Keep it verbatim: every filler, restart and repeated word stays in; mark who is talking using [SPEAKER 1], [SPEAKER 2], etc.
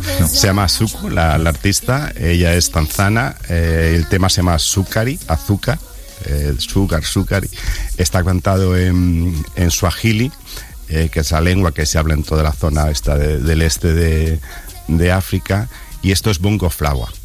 [SPEAKER 1] No. Se llama Suku, la, la artista. Ella es tanzana. Eh, el tema se llama Sukari, azúcar. Eh, sugar, Sukari. Está cantado en, en Swahili, eh, que es la lengua que se habla en toda la zona esta de, del este de, de África. Y esto es Bongo Flava.